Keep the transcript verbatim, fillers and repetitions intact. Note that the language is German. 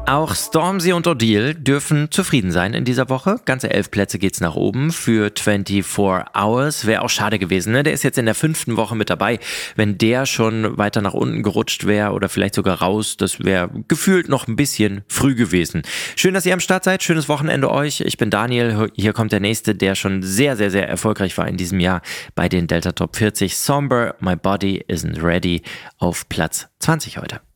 Auch Stormzy und Odile dürfen zufrieden sein in dieser Woche. Ganze elf Plätze geht's nach oben für vierundzwanzig Hours. Wäre auch schade gewesen, ne? Der ist jetzt in der fünften Woche mit dabei. Wenn der schon weiter nach unten gerutscht wäre oder vielleicht sogar raus, das wäre gefühlt noch ein bisschen früh gewesen. Schön, dass ihr am Start seid. Schönes Wochenende euch. Ich bin Daniel. Hier kommt der nächste, der schon sehr, sehr, sehr erfolgreich war in diesem Jahr bei den Delta Top vierzig. Somber, My Body Isn't Ready auf Platz zwanzig heute.